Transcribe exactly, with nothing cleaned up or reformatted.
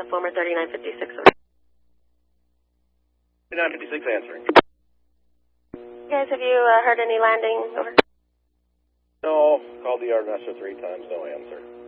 to Fulmer thirty-nine fifty-six. thirty-nine fifty-six answering. Guys, have you uh, heard any landing? Over. No, called the yard master three times, no answer.